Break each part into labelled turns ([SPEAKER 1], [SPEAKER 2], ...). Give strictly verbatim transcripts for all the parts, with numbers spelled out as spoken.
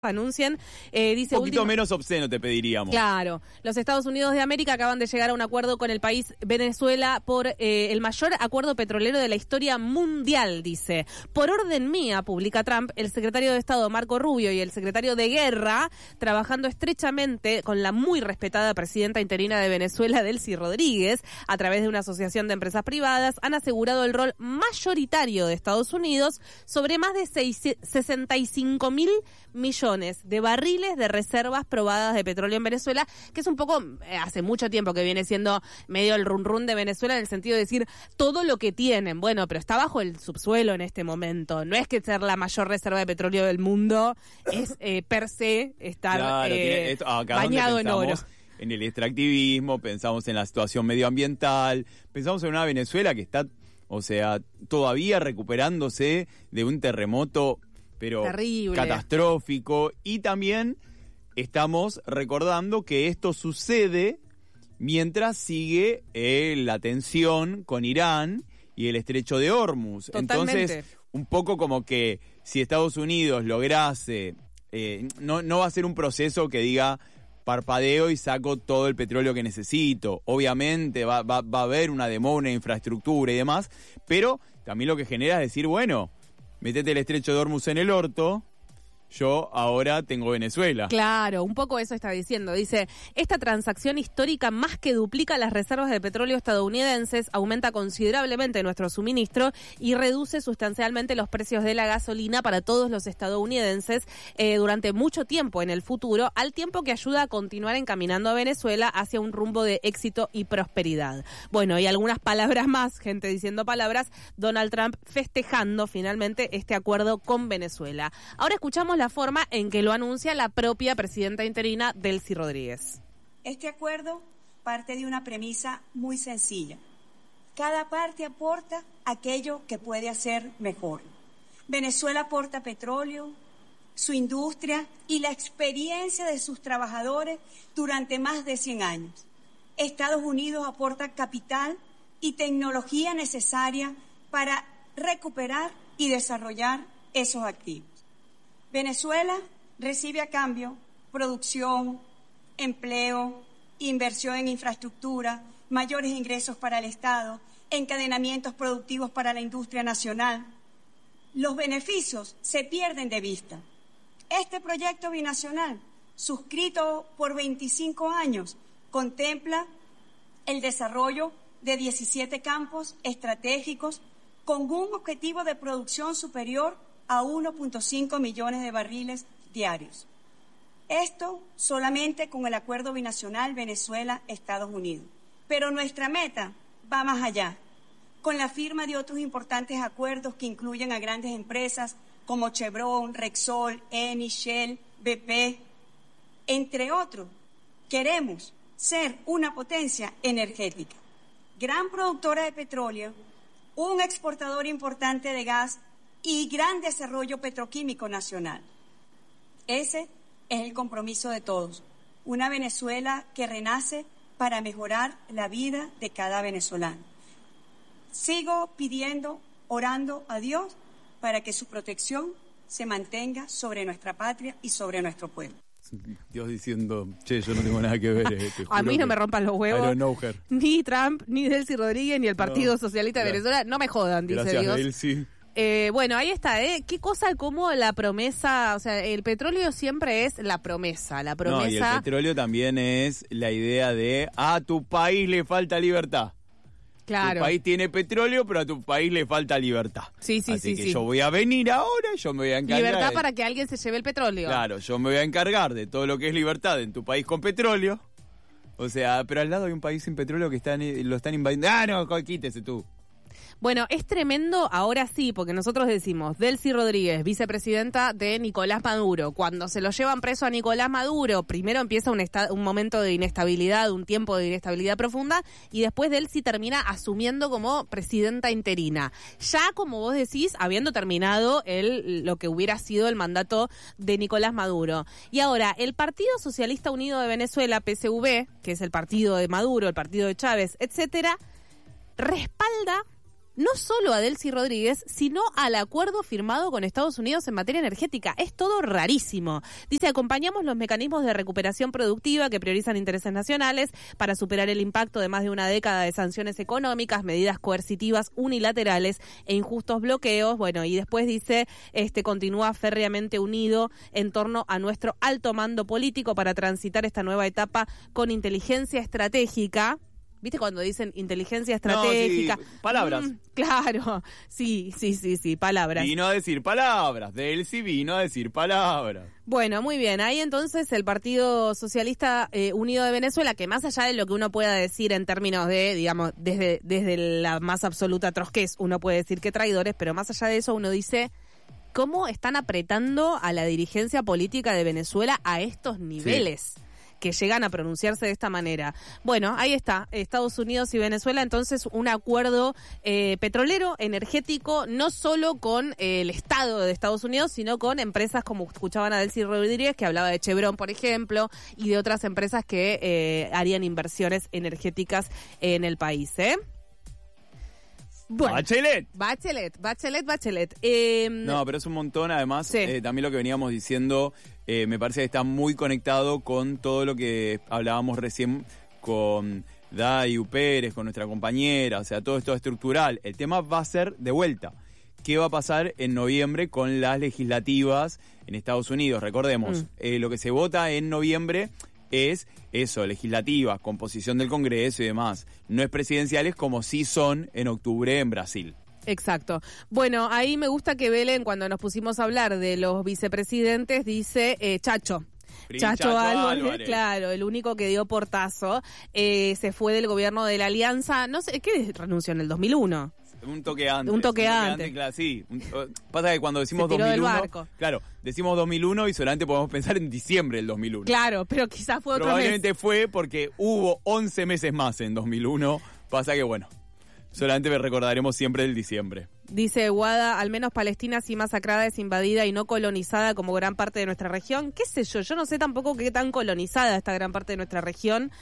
[SPEAKER 1] anuncien, eh, dice...
[SPEAKER 2] Un poquito
[SPEAKER 1] último,
[SPEAKER 2] menos obsceno te pediríamos.
[SPEAKER 1] Claro, los Estados Unidos de América acaban de llegar a un acuerdo con el país Venezuela por eh, el mayor acuerdo petrolero de la historia mundial, dice. Por orden mía, publica Trump, el secretario de Estado Marco Rubio y el secretario de Guerra, trabajando estrechamente con la muy respetada presidenta interina de Venezuela, Delcy Rodríguez, a través de una asociación de empresas privadas, han asegurado el rol mayoritario de Estados Unidos sobre más de sesenta y cinco mil millones de barriles de reservas probadas de petróleo en Venezuela, que es un poco, eh, hace mucho tiempo que viene siendo medio el run run de Venezuela, en el sentido de decir todo lo que tienen. Bueno, pero está bajo el subsuelo en este momento. No es que ser la mayor reserva de petróleo del mundo es eh, per se estar
[SPEAKER 2] claro,
[SPEAKER 1] eh,
[SPEAKER 2] tiene esto, acá
[SPEAKER 1] bañado en oro.
[SPEAKER 2] En el extractivismo, pensamos en la situación medioambiental, pensamos en una Venezuela que está, o sea, todavía recuperándose de un terremoto pero
[SPEAKER 1] terrible,
[SPEAKER 2] catastrófico, y también estamos recordando que esto sucede mientras sigue eh, la tensión con Irán y el estrecho de Hormuz.
[SPEAKER 1] Totalmente.
[SPEAKER 2] Entonces, un poco como que si Estados Unidos lograse, eh, no, no va a ser un proceso que diga parpadeo y saco todo el petróleo que necesito. Obviamente va, va, va a haber una demora, una infraestructura y demás, pero también lo que genera es decir, bueno, métete el estrecho de Hormuz en el orto, yo ahora tengo Venezuela.
[SPEAKER 1] Claro, un poco eso está diciendo. Dice, esta transacción histórica más que duplica las reservas de petróleo estadounidenses, aumenta considerablemente nuestro suministro y reduce sustancialmente los precios de la gasolina para todos los estadounidenses eh, durante mucho tiempo en el futuro, al tiempo que ayuda a continuar encaminando a Venezuela hacia un rumbo de éxito y prosperidad. Bueno, y algunas palabras más, gente diciendo palabras, Donald Trump festejando finalmente este acuerdo con Venezuela. Ahora escuchamos la forma en que lo anuncia la propia presidenta interina, Delcy Rodríguez.
[SPEAKER 3] Este acuerdo parte de una premisa muy sencilla. Cada parte aporta aquello que puede hacer mejor. Venezuela aporta petróleo, su industria y la experiencia de sus trabajadores durante más de cien años. Estados Unidos aporta capital y tecnología necesaria para recuperar y desarrollar esos activos. Venezuela recibe a cambio producción, empleo, inversión en infraestructura, mayores ingresos para el Estado, encadenamientos productivos para la industria nacional. Los beneficios se pierden de vista. Este proyecto binacional, suscrito por veinticinco años, contempla el desarrollo de diecisiete campos estratégicos con un objetivo de producción superior a uno punto cinco millones de barriles diarios. Esto solamente con el acuerdo binacional Venezuela-Estados Unidos. Pero nuestra meta va más allá, con la firma de otros importantes acuerdos que incluyen a grandes empresas como Chevron, Repsol, Eni, Shell, B P, entre otros. Queremos ser una potencia energética, gran productora de petróleo, un exportador importante de gas y gran desarrollo petroquímico nacional. Ese es el compromiso de todos. Una Venezuela que renace para mejorar la vida de cada venezolano. Sigo pidiendo, orando a Dios para que su protección se mantenga sobre nuestra patria y sobre nuestro pueblo.
[SPEAKER 2] Dios diciendo, che, yo no tengo nada que ver. Eh,
[SPEAKER 1] a mí no me rompan los huevos.
[SPEAKER 2] I don't know her.
[SPEAKER 1] Ni Trump, ni Delcy Rodríguez, ni el Partido no, Socialista de Venezuela. No me jodan, dice
[SPEAKER 2] gracias,
[SPEAKER 1] Dios.
[SPEAKER 2] Delcy.
[SPEAKER 1] Eh, bueno, ahí está, ¿eh? Qué cosa como la promesa, o sea, el petróleo siempre es la promesa, la promesa.
[SPEAKER 2] No, y el petróleo también es la idea de, a tu país le falta libertad.
[SPEAKER 1] Claro.
[SPEAKER 2] Tu país tiene petróleo, pero a tu país le falta libertad.
[SPEAKER 1] Sí, sí,
[SPEAKER 2] Así
[SPEAKER 1] sí.
[SPEAKER 2] que
[SPEAKER 1] sí.
[SPEAKER 2] yo voy a venir ahora, yo me voy a encargar.
[SPEAKER 1] Libertad
[SPEAKER 2] de...
[SPEAKER 1] para que alguien se lleve el petróleo.
[SPEAKER 2] Claro, yo me voy a encargar de todo lo que es libertad en tu país con petróleo. O sea, pero al lado hay un país sin petróleo que están, lo están invadiendo. Ah, no, quítese tú.
[SPEAKER 1] Bueno, es tremendo, ahora sí, porque nosotros decimos, Delcy Rodríguez, vicepresidenta de Nicolás Maduro. Cuando se lo llevan preso a Nicolás Maduro, primero empieza un, esta- un momento de inestabilidad, un tiempo de inestabilidad profunda, y después Delcy termina asumiendo como presidenta interina. Ya, como vos decís, habiendo terminado el, lo que hubiera sido el mandato de Nicolás Maduro. Y ahora, el Partido Socialista Unido de Venezuela, P S V, que es el partido de Maduro, el partido de Chávez, etcétera, respalda no solo a Delcy Rodríguez, sino al acuerdo firmado con Estados Unidos en materia energética. Es todo rarísimo. Dice, acompañamos los mecanismos de recuperación productiva que priorizan intereses nacionales para superar el impacto de más de una década de sanciones económicas, medidas coercitivas unilaterales e injustos bloqueos. Bueno, y después dice, este continúa férreamente unido en torno a nuestro alto mando político para transitar esta nueva etapa con inteligencia estratégica. ¿Viste cuando dicen inteligencia estratégica?
[SPEAKER 2] No, sí, palabras.
[SPEAKER 1] Mm, claro, sí, sí, sí, sí, palabras.
[SPEAKER 2] Vino a decir palabras, Delcy vino a decir palabras.
[SPEAKER 1] Bueno, muy bien, ahí entonces el Partido Socialista eh, Unido de Venezuela, que más allá de lo que uno pueda decir en términos de, digamos, desde, desde la más absoluta trosquez, uno puede decir que traidores, pero más allá de eso uno dice, ¿cómo están apretando a la dirigencia política de Venezuela a estos niveles? Sí. Que llegan a pronunciarse de esta manera. Bueno, ahí está, Estados Unidos y Venezuela, entonces un acuerdo eh, petrolero, energético, no solo con eh, el Estado de Estados Unidos, sino con empresas como escuchaban a Delcy Rodríguez, que hablaba de Chevron, por ejemplo, y de otras empresas que eh, harían inversiones energéticas en el país, ¿eh? Bueno,
[SPEAKER 2] Bachelet.
[SPEAKER 1] Bachelet, Bachelet, Bachelet. Eh,
[SPEAKER 2] no, pero es un montón, además,
[SPEAKER 1] sí.
[SPEAKER 2] eh, también lo que veníamos diciendo, eh, me parece que está muy conectado con todo lo que hablábamos recién con Dayu Pérez, con nuestra compañera, o sea, todo esto estructural. El tema va a ser de vuelta. ¿Qué va a pasar en noviembre con las legislativas en Estados Unidos? Recordemos, mm. eh, lo que se vota en noviembre es eso, legislativas, composición del Congreso y demás. No es presidenciales como sí son en octubre en Brasil.
[SPEAKER 1] Exacto. Bueno, ahí me gusta que Belén, cuando nos pusimos a hablar de los vicepresidentes, dice eh, Chacho. Chacho, Chacho Álvarez, Álvarez, claro, el único que dio portazo, eh, se fue del gobierno de la Alianza, no sé, ¿qué renunció en el dos mil uno?
[SPEAKER 2] Un toque antes.
[SPEAKER 1] Un toque, un toque antes. antes.
[SPEAKER 2] Claro, sí. Un, pasa que cuando decimos dos mil uno, claro, decimos dos mil uno y solamente podemos pensar en diciembre del dos mil uno.
[SPEAKER 1] Claro, pero quizás fue otro mes.
[SPEAKER 2] Probablemente fue porque hubo once meses más en dos mil uno. Pasa que, bueno, solamente recordaremos siempre el diciembre.
[SPEAKER 1] Dice Guada, al menos Palestina sí masacrada, es invadida y no colonizada como gran parte de nuestra región. ¿Qué sé yo? Yo no sé tampoco qué tan colonizada esta gran parte de nuestra región,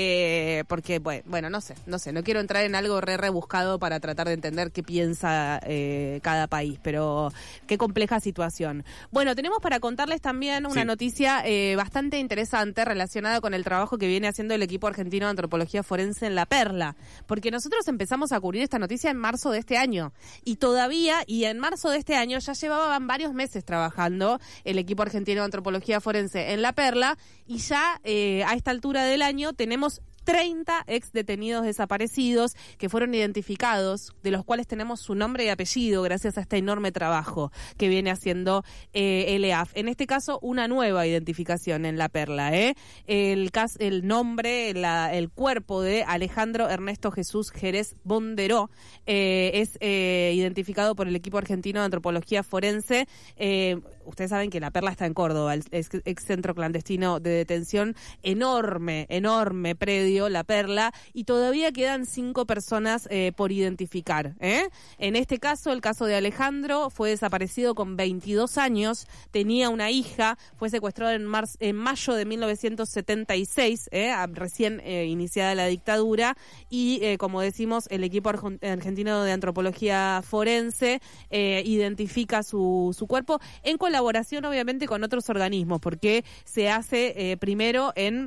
[SPEAKER 1] eh, porque, bueno, no sé, no sé, no quiero entrar en algo re rebuscado para tratar de entender qué piensa eh, cada país, pero qué compleja situación. Bueno, tenemos para contarles también una sí. noticia eh, bastante interesante relacionada con el trabajo que viene haciendo el equipo argentino de antropología forense en La Perla, porque nosotros empezamos a cubrir esta noticia en marzo de este año, y todavía, y en marzo de este año ya llevaban varios meses trabajando el equipo argentino de antropología forense en La Perla, y ya eh, a esta altura del año tenemos treinta ex detenidos desaparecidos que fueron identificados, de los cuales tenemos su nombre y apellido gracias a este enorme trabajo que viene haciendo eh, el E A F. En este caso, una nueva identificación en La Perla. ¿eh? El, cas- el nombre, la, el cuerpo de Alejandro Ernesto Jesús Jerez Bonderó eh, es eh, identificado por el equipo argentino de antropología forense. Eh, ustedes saben que La Perla está en Córdoba, el ex, ex centro clandestino de detención, enorme, enorme predio, La Perla, y todavía quedan cinco personas eh, por identificar. ¿eh? En este caso, el caso de Alejandro, fue desaparecido con veintidós años, tenía una hija, fue secuestrado en, mar- en mayo de mil novecientos setenta y seis, ¿eh? recién eh, iniciada la dictadura, y eh, como decimos, el equipo arg- argentino de antropología forense eh, identifica su, su cuerpo en colaboración obviamente con otros organismos, porque se hace eh, primero en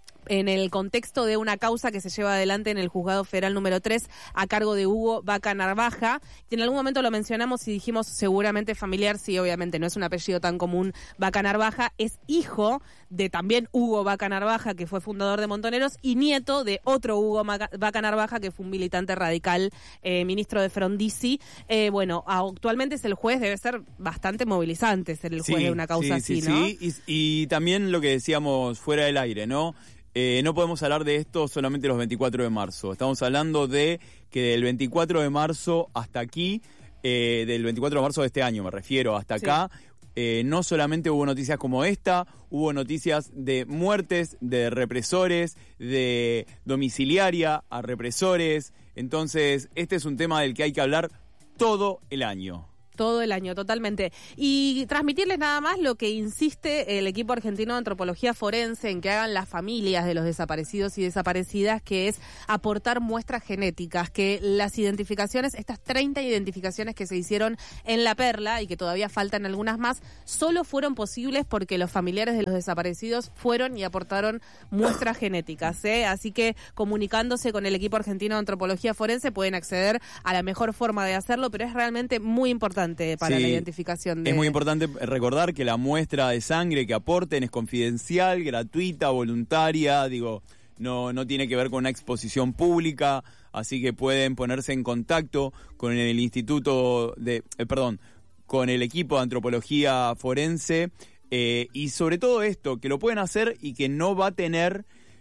[SPEAKER 1] en el contexto de una causa que se lleva adelante en el Juzgado Federal número tres a cargo de Hugo Vaca Narvaja, que en algún momento lo mencionamos y dijimos seguramente familiar, sí, obviamente no es un apellido tan común, Vaca Narvaja, es hijo de también Hugo Vaca Narvaja, que fue fundador de Montoneros, y nieto de otro Hugo Vaca Narvaja, que fue un militante radical, eh, ministro de Frondizi. Eh, bueno, actualmente es el juez, debe ser bastante movilizante ser el juez sí, de una causa
[SPEAKER 2] sí,
[SPEAKER 1] así,
[SPEAKER 2] sí,
[SPEAKER 1] ¿no?
[SPEAKER 2] Sí, y, y también lo que decíamos fuera del aire, ¿no? Eh, no podemos hablar de esto solamente los veinticuatro de marzo. Estamos hablando de que del veinticuatro de marzo hasta aquí, eh, del veinticuatro de marzo de este año me refiero, hasta sí. acá, eh, no solamente hubo noticias como esta, hubo noticias de muertes, de represores, de domiciliaria a represores. Entonces, este es un tema del que hay que hablar todo el año.
[SPEAKER 1] Todo el año, totalmente. Y transmitirles nada más lo que insiste el equipo argentino de antropología forense en que hagan las familias de los desaparecidos y desaparecidas, que es aportar muestras genéticas, que las identificaciones, estas treinta identificaciones que se hicieron en La Perla y que todavía faltan algunas más, solo fueron posibles porque los familiares de los desaparecidos fueron y aportaron muestras genéticas, ¿eh? Así que comunicándose con el equipo argentino de antropología forense pueden acceder a la mejor forma de hacerlo, pero es realmente muy importante para
[SPEAKER 2] sí,
[SPEAKER 1] la identificación de...
[SPEAKER 2] Es muy importante recordar que la muestra de sangre que aporten es confidencial, gratuita, voluntaria, digo, no, no tiene que ver con una exposición pública, así que pueden ponerse en contacto con el Instituto de... Eh, perdón, con el equipo de antropología forense, eh, y sobre todo esto, que lo pueden hacer y que no va a tener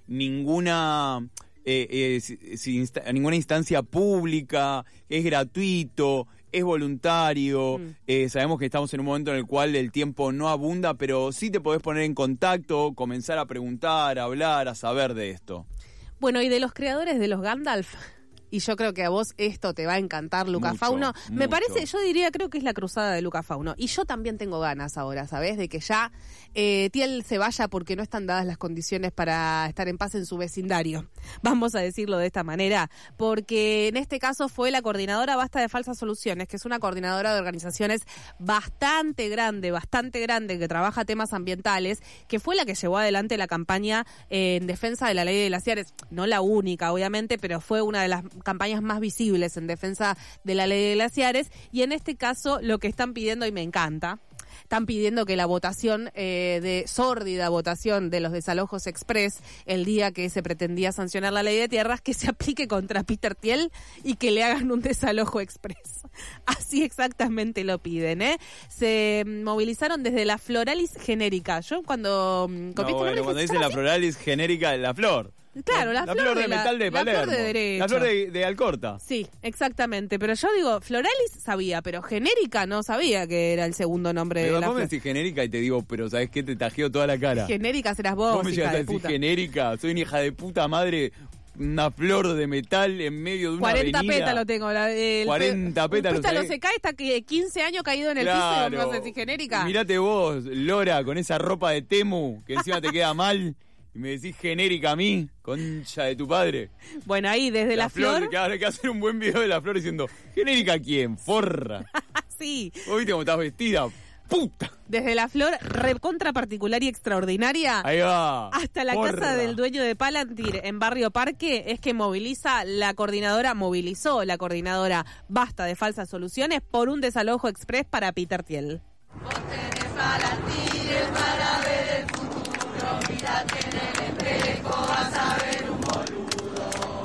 [SPEAKER 2] ninguna... Eh, eh, si, si insta- ninguna instancia pública, es gratuito, es voluntario, mm. eh, sabemos que estamos en un momento en el cual el tiempo no abunda, pero sí te podés poner en contacto, comenzar a preguntar, a hablar, a saber de esto.
[SPEAKER 1] Bueno, y de los creadores de los Gandalf, y yo creo que a vos esto te va a encantar, Luca
[SPEAKER 2] mucho,
[SPEAKER 1] Fauno. Me
[SPEAKER 2] mucho.
[SPEAKER 1] parece, yo diría, creo que es la cruzada de Luca Fauno. Y yo también tengo ganas ahora, ¿sabés? De que ya eh, Thiel se vaya porque no están dadas las condiciones para estar en paz en su vecindario. Vamos a decirlo de esta manera. Porque en este caso fue la coordinadora Basta de Falsas Soluciones, que es una coordinadora de organizaciones bastante grande, bastante grande, que trabaja temas ambientales, que fue la que llevó adelante la campaña eh, en defensa de la ley de glaciares. No la única, obviamente, pero fue una de las campañas más visibles en defensa de la ley de glaciares, y en este caso lo que están pidiendo, y me encanta, están pidiendo que la votación eh, de sórdida votación de los desalojos express el día que se pretendía sancionar la ley de tierras, que se aplique contra Peter Thiel y que le hagan un desalojo express. Así exactamente lo piden, ¿eh? Se movilizaron desde la Floralis genérica. Yo cuando...
[SPEAKER 2] No, bueno, cuando dicen la Floralis genérica, la flor.
[SPEAKER 1] Claro, la,
[SPEAKER 2] la
[SPEAKER 1] flor,
[SPEAKER 2] flor de,
[SPEAKER 1] de la,
[SPEAKER 2] metal de
[SPEAKER 1] la
[SPEAKER 2] Palermo.
[SPEAKER 1] flor de derecho.
[SPEAKER 2] La flor de, de Alcorta.
[SPEAKER 1] Sí, exactamente. Pero yo digo, Floralis sabía, pero genérica no sabía que era el segundo nombre
[SPEAKER 2] pero
[SPEAKER 1] de la
[SPEAKER 2] vos
[SPEAKER 1] flor.
[SPEAKER 2] me decís genérica y te digo, pero ¿sabés qué? Te tajeo toda la cara.
[SPEAKER 1] Genérica serás vos,
[SPEAKER 2] ¿Vos me
[SPEAKER 1] hija
[SPEAKER 2] llegas a
[SPEAKER 1] de
[SPEAKER 2] decir
[SPEAKER 1] puta.
[SPEAKER 2] genérica? Soy una hija de puta madre, una flor de metal en medio de una
[SPEAKER 1] cuarenta
[SPEAKER 2] avenida.
[SPEAKER 1] pétalos tengo. La, el,
[SPEAKER 2] cuarenta pétalos.
[SPEAKER 1] Un pétalo
[SPEAKER 2] ¿sabés?
[SPEAKER 1] se cae, está que quince años caído en el
[SPEAKER 2] Claro.
[SPEAKER 1] piso y vos me vas a decir genérica.
[SPEAKER 2] Mirate vos, Lora, con esa ropa de Temu, que encima te queda mal, y me decís genérica a mí, concha de tu padre.
[SPEAKER 1] Bueno, ahí desde la,
[SPEAKER 2] La
[SPEAKER 1] flor...
[SPEAKER 2] flor, que ahora hay que hacer un buen video de la flor diciendo, ¿genérica a quién? Forra.
[SPEAKER 1] Sí.
[SPEAKER 2] ¿Vos viste cómo estás vestida? ¡Puta!
[SPEAKER 1] Desde la flor recontra particular y extraordinaria
[SPEAKER 2] Ahí va.
[SPEAKER 1] hasta la
[SPEAKER 2] Porra.
[SPEAKER 1] casa del dueño de Palantir en Barrio Parque, es que moviliza la coordinadora, movilizó la coordinadora Basta de Falsas Soluciones por un desalojo express para Peter Thiel.
[SPEAKER 4] Vos tenés Palantir, es para ver el futuro, mírate en el espejo, vas a ver un boludo.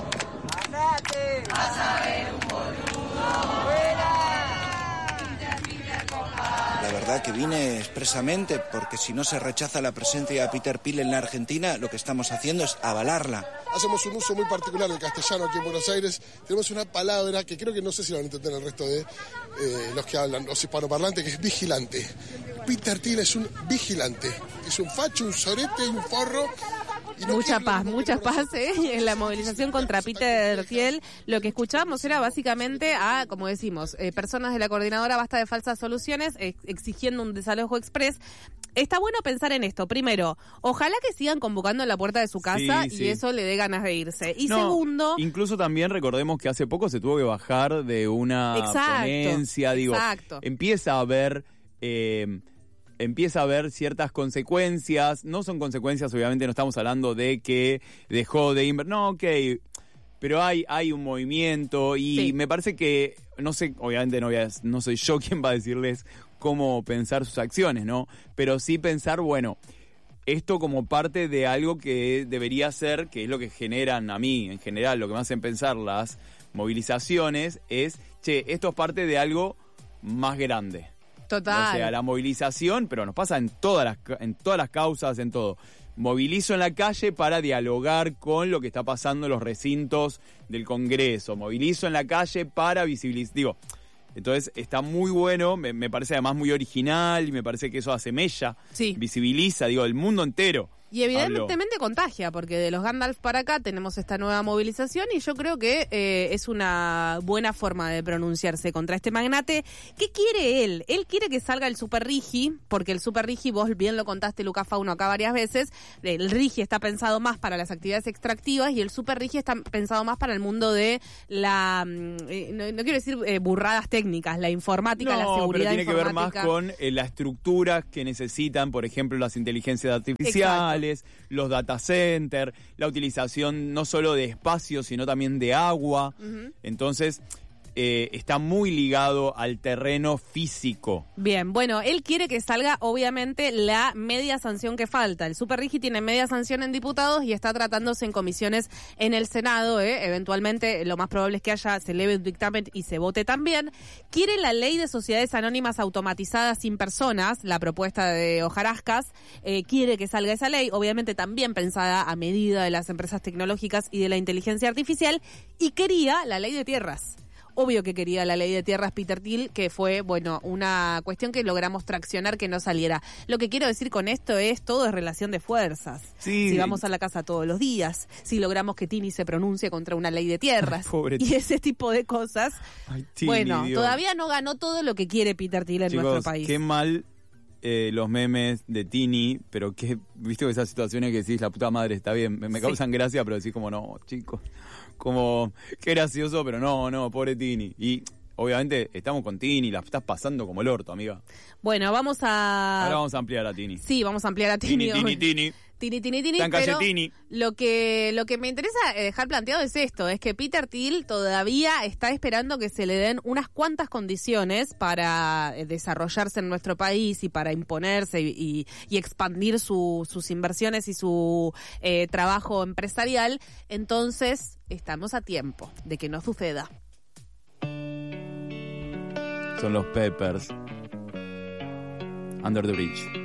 [SPEAKER 5] ¡Andate!
[SPEAKER 4] Vas a ver un boludo.
[SPEAKER 5] ¡Fuera!
[SPEAKER 6] La verdad que vine expresamente porque si no se rechaza la presencia de Peter Thiel en la Argentina, lo que estamos haciendo es avalarla.
[SPEAKER 7] Hacemos un uso muy particular del castellano aquí en Buenos Aires. Tenemos una palabra que creo que no sé si la van a entender el resto de eh, los que hablan, los hispanoparlantes, que es vigilante. Peter Thiel es un vigilante. Es un facho, un sorete, un forro. Y no
[SPEAKER 1] Mucha
[SPEAKER 7] quiere
[SPEAKER 1] paz,
[SPEAKER 7] lo
[SPEAKER 1] mucha
[SPEAKER 7] que conoce.
[SPEAKER 1] paz, ¿eh? En la movilización contra Peter Thiel, lo que escuchábamos era básicamente a, como decimos, eh, personas de la coordinadora Basta de Falsas Soluciones ex- exigiendo un desalojo express. Está bueno pensar en esto. Primero, ojalá que sigan convocando en la puerta de su casa
[SPEAKER 2] Sí,
[SPEAKER 1] y
[SPEAKER 2] sí.
[SPEAKER 1] eso le dé ganas de irse. Y
[SPEAKER 2] No,
[SPEAKER 1] segundo...
[SPEAKER 2] incluso también recordemos que hace poco se tuvo que bajar de una
[SPEAKER 1] Exacto,
[SPEAKER 2] ponencia, digo,
[SPEAKER 1] exacto.
[SPEAKER 2] empieza a haber... Eh, empieza a haber ciertas consecuencias, no son consecuencias, obviamente no estamos hablando de que dejó de invertir, no, ok, pero hay, hay un movimiento y
[SPEAKER 1] Sí.
[SPEAKER 2] me parece que, no sé, obviamente no, voy a, no soy yo quien va a decirles cómo pensar sus acciones, ¿no? Pero sí pensar, bueno, esto como parte de algo que debería ser, que es lo que generan a mí, en general, lo que me hacen pensar las movilizaciones, es, che, esto es parte de algo más grande.
[SPEAKER 1] Total.
[SPEAKER 2] O sea, la movilización, pero nos pasa en todas las en todas las causas, en todo. Movilizo en la calle para dialogar con lo que está pasando en los recintos del Congreso. Movilizo en la calle para visibilizar. Digo, entonces está muy bueno, me, me parece además muy original y me parece que eso hace mella,
[SPEAKER 1] Sí.
[SPEAKER 2] visibiliza, digo, el mundo entero.
[SPEAKER 1] Y evidentemente contagia, porque de los Gandalf para acá tenemos esta nueva movilización y yo creo que eh, es una buena forma de pronunciarse contra este magnate. ¿Qué quiere él? Él quiere que salga el Super Rigi, porque el Super Rigi, vos bien lo contaste, Lucas Fauno, acá varias veces, el Rigi está pensado más para las actividades extractivas y el Super Rigi está pensado más para el mundo de la, eh, no, no quiero decir eh, burradas técnicas, la informática,
[SPEAKER 2] no,
[SPEAKER 1] la seguridad
[SPEAKER 2] pero tiene
[SPEAKER 1] informática.
[SPEAKER 2] que ver más con eh, la estructura que necesitan, por ejemplo, las inteligencias artificiales, Exacto. los data centers, la utilización no solo de espacio, sino también de agua. Uh-huh. Entonces, eh, está muy ligado al terreno físico.
[SPEAKER 1] Bien, bueno, él quiere que salga, obviamente, la media sanción que falta. El Super Rigi tiene media sanción en diputados y está tratándose en comisiones en el Senado. ¿eh? Eventualmente, lo más probable es que haya, se eleve un dictamen y se vote también. Quiere la ley de sociedades anónimas automatizadas sin personas, la propuesta de Hojarascas. Eh, quiere que salga esa ley, obviamente también pensada a medida de las empresas tecnológicas y de la inteligencia artificial. Y quería la ley de tierras. Obvio que quería la ley de tierras Peter Thiel, que fue, bueno, una cuestión que logramos traccionar que no saliera. Lo que quiero decir con esto es, todo es relación de fuerzas.
[SPEAKER 2] Sí.
[SPEAKER 1] Si vamos a la casa todos los días, si logramos que Tini se pronuncie contra una ley de tierras.
[SPEAKER 2] Ay, pobre
[SPEAKER 1] y ese tipo de cosas.
[SPEAKER 2] Ay, Tini,
[SPEAKER 1] bueno,
[SPEAKER 2] Dios.
[SPEAKER 1] Todavía no ganó todo lo que quiere Peter Thiel en
[SPEAKER 2] Chicos,
[SPEAKER 1] nuestro país.
[SPEAKER 2] Qué mal eh, los memes de Tini, pero que, viste esas situaciones que decís, la puta madre, está bien, me, me
[SPEAKER 1] Sí.
[SPEAKER 2] causan gracia, pero decís como, no, chicos, como, qué gracioso, pero no, no, pobre Tini. Y obviamente estamos con Tini, la estás pasando como el orto, amiga.
[SPEAKER 1] Bueno, vamos a...
[SPEAKER 2] Ahora vamos a ampliar a Tini.
[SPEAKER 1] Sí, vamos a ampliar a Tini.
[SPEAKER 2] Tini, Tini, Tini.
[SPEAKER 1] Tini, Tini, Tini,
[SPEAKER 2] Tan
[SPEAKER 1] pero
[SPEAKER 2] Tini.
[SPEAKER 1] lo que lo que me interesa dejar planteado es esto, es que Peter Thiel todavía está esperando que se le den unas cuantas condiciones para desarrollarse en nuestro país y para imponerse y, y, y expandir su, sus inversiones y su eh, trabajo empresarial. Entonces, estamos a tiempo de que no suceda.
[SPEAKER 2] Son los Peppers. Under the Bridge.